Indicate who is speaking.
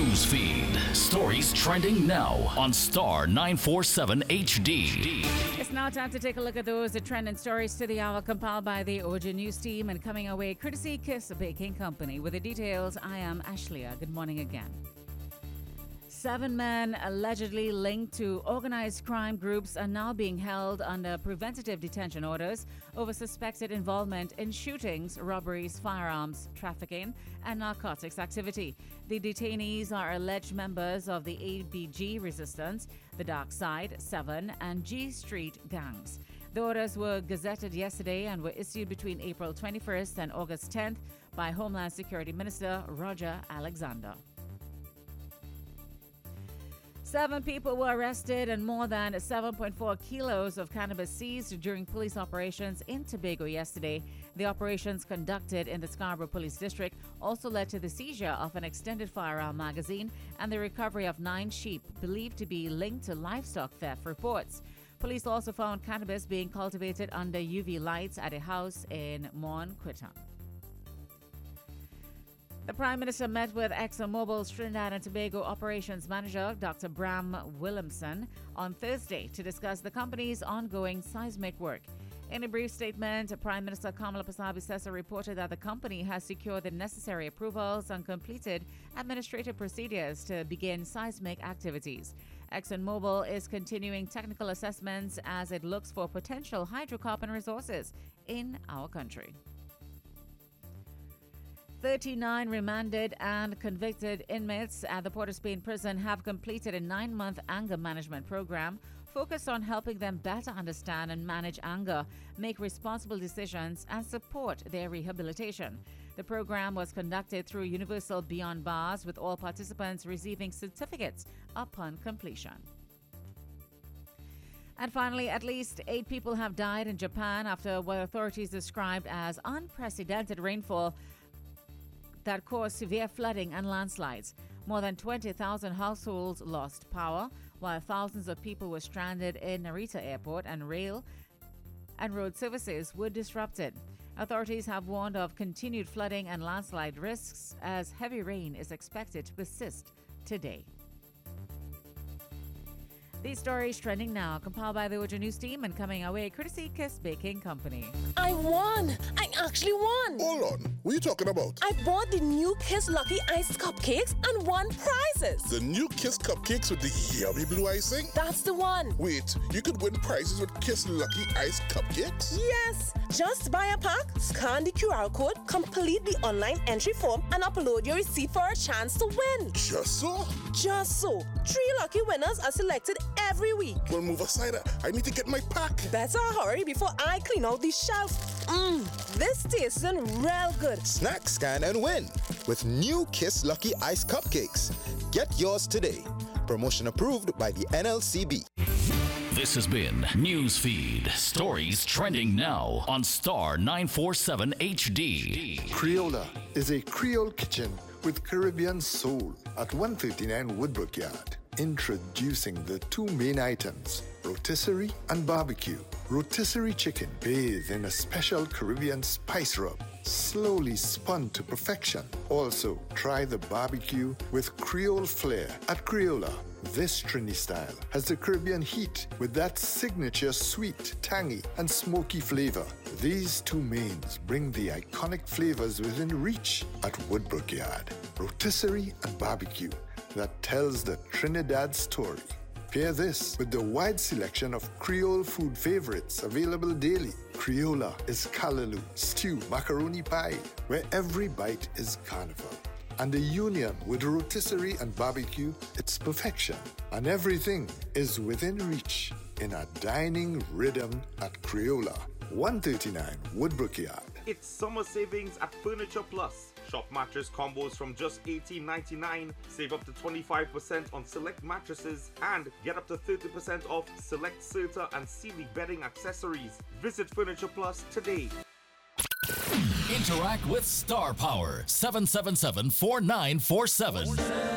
Speaker 1: News feed. Stories trending now on Star 947 HD.
Speaker 2: It's now time to take a look at those trending stories to the hour compiled by the OJ News team and coming our way courtesy Kiss Baking Company. With the details, I am Ashlia. Good morning again. 7 men allegedly linked to organized crime groups are now being held under preventative detention orders over suspected involvement in shootings, robberies, firearms, trafficking, and narcotics activity. The detainees are alleged members of the ABG Resistance, the Dark Side, 7, and G Street gangs. The orders were gazetted yesterday and were issued between April 21st and August 10th by Homeland Security Minister Roger Alexander. 7 people were arrested and more than 7.4 kilos of cannabis seized during police operations in Tobago yesterday. The operations conducted in the Scarborough Police District also led to the seizure of an extended firearm magazine and the recovery of 9 sheep believed to be linked to livestock theft reports. Police also found cannabis being cultivated under UV lights at a house in Monquita. The Prime Minister met with ExxonMobil's Trinidad and Tobago Operations Manager, Dr. Bram Williamson, on Thursday to discuss the company's ongoing seismic work. In a brief statement, Prime Minister Kamala Pasabi-Sessa reported that the company has secured the necessary approvals and completed administrative procedures to begin seismic activities. ExxonMobil is continuing technical assessments as it looks for potential hydrocarbon resources in our country. 39 remanded and convicted inmates at the Port of Spain prison have completed a 9-month anger management program focused on helping them better understand and manage anger, make responsible decisions, and support their rehabilitation. The program was conducted through Universal Beyond Bars, with all participants receiving certificates upon completion. And finally, at least 8 people have died in Japan after what authorities described as unprecedented rainfall that caused severe flooding and landslides. More than 20,000 households lost power, while thousands of people were stranded in Narita Airport, and rail and road services were disrupted. Authorities have warned of continued flooding and landslide risks as heavy rain is expected to persist today. These stories trending now, compiled by the OJ News team and coming our way courtesy Kiss Baking Company.
Speaker 3: I won! I actually won!
Speaker 4: Hold on, what are you talking about?
Speaker 3: I bought the new Kiss Lucky Ice cupcakes and won prizes!
Speaker 4: The new Kiss cupcakes with the yummy blue icing?
Speaker 3: That's the one!
Speaker 4: Wait, you could win prizes with Kiss Lucky Ice cupcakes?
Speaker 3: Yes! Just buy a pack, scan the QR code, complete the online entry form, and upload your receipt for a chance to win!
Speaker 4: Just so?
Speaker 3: Just so. 3 lucky winners are selected every week.
Speaker 4: Well, move aside. I need to get my pack.
Speaker 3: Better hurry before I clean out the shelf. This tastes real good.
Speaker 5: Snack, scan, and win with new Kiss Lucky Ice Cupcakes. Get yours today. Promotion approved by the NLCB.
Speaker 1: This has been Newsfeed. Stories trending now on Star 947 HD.
Speaker 6: Creola is a Creole kitchen with Caribbean soul at 159 Woodbrook Yard. Introducing the 2 main items, rotisserie and barbecue. Rotisserie chicken bathed in a special Caribbean spice rub, slowly spun to perfection. Also, try the barbecue with Creole flair at Creola. This Trini style has the Caribbean heat with that signature sweet, tangy, and smoky flavor. These 2 mains bring the iconic flavors within reach at Woodbrook Yard. Rotisserie and barbecue that tells the Trinidad story. Pair this with the wide selection of Creole food favorites available daily. Creola is callaloo, stew, macaroni pie, where every bite is carnival. And the union with rotisserie and barbecue, it's perfection. And everything is within reach in a dining rhythm at Creola, 139 Woodbrook Yard.
Speaker 7: It's summer savings at Furniture Plus. Shop mattress combos from just $18.99. Save up to 25% on select mattresses and get up to 30% off select Serta and Sealy bedding accessories. Visit Furniture Plus today.
Speaker 1: Interact with Star Power 777-4947.